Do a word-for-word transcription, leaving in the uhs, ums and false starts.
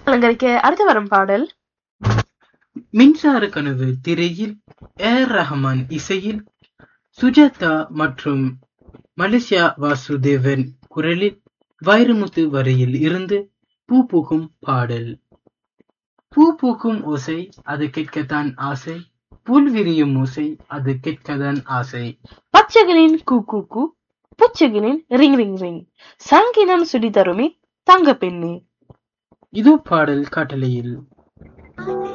அலங்கரிக்க அடுத்து வரும் பாடல் மின்சார கனவு திரையில் ஏர் ரஹ்மான் இசையில் சுஜாதா மற்றும் மலேசியா வாசுதேவன் குரலில் வைரமுத்து வரையில் இருந்து பூ பூக்கும் பாடல். பூ பூக்கும் ஓசை அது கேட்கத்தான் ஆசை, புல் விரியும் ஓசை அது கேட்கத்தான் ஆசை. பச்சைகளின் கூ கூ கூ, பூச்சிகளின் ரிங் ரிங் ரிங், சங்கினம் சுடி தருமி தங்க பெண்ணே. இது பாடல் காட்டலையில்